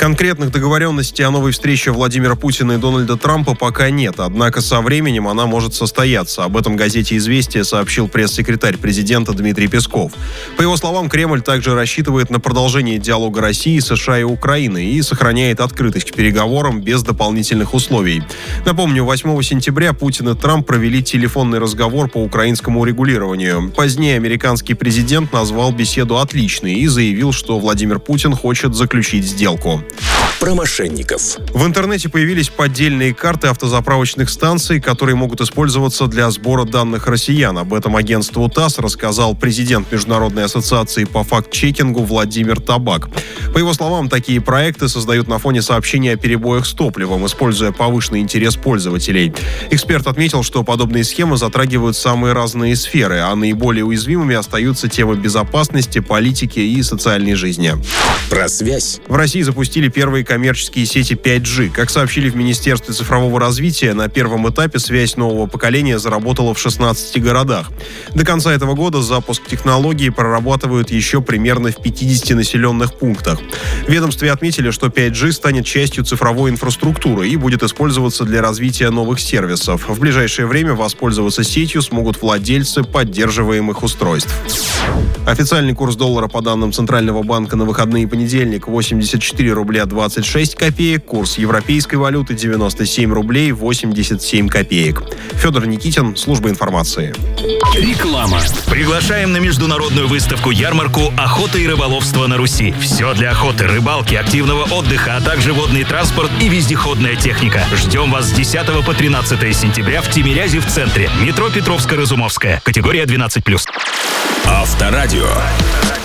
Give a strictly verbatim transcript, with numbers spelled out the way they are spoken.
Конкретных договоренностей о новой встрече Владимира Путина и Дональда Трампа пока нет, однако со временем она может состояться. Об этом газете «Известия» сообщил пресс-секретарь президента Дмитрий Песков. По его словам, Кремль также рассчитывает на продолжение диалога России, США и Украины и сохраняет открытость к переговорам без дополнительных условий. Напомню, восьмого сентября Путин и Трамп провели телефонный разговор по украинскому урегулированию. Позднее американский президент назвал беседу отличной и заявил, что Владимир Путин хочет заключить сделку. Про мошенников. В интернете появились поддельные карты автозаправочных станций, которые могут использоваться для сбора данных россиян. Об этом агентству ТАСС рассказал президент Международной ассоциации по факт-чекингу Владимир Табак. По его словам, такие проекты создают на фоне сообщений о перебоях с топливом, используя повышенный интерес пользователей. Эксперт отметил, что подобные схемы затрагивают самые разные сферы, а наиболее уязвимыми остаются темы безопасности, политики и социальной жизни. Про связь. В России запустили первые коммерческие сети пять джи. Как сообщили в Министерстве цифрового развития, на первом этапе связь нового поколения заработала в шестнадцати городах. До конца этого года запуск технологии прорабатывают еще примерно в пятидесяти населенных пунктах. В ведомстве отметили, что пять джи станет частью цифровой инфраструктуры и будет использоваться для развития новых сервисов. В ближайшее время воспользоваться сетью смогут владельцы поддерживаемых устройств. Официальный курс доллара по данным Центрального банка на выходные и понедельник восемьдесят четыре рубля двадцать шесть копеек, курс европейской валюты девяносто семь рублей восемьдесят семь копеек. Федор Никитин, служба информации. Реклама. Приглашаем на международную выставку-ярмарку «Охота и рыболовство на Руси». Все для охоты, рыбалки, активного отдыха, а также водный транспорт и вездеходная техника. Ждем вас с десятого по тринадцатое сентября в Тимирязе в центре. Метро Петровско-Разумовская. Категория двенадцать плюс. Авторадио.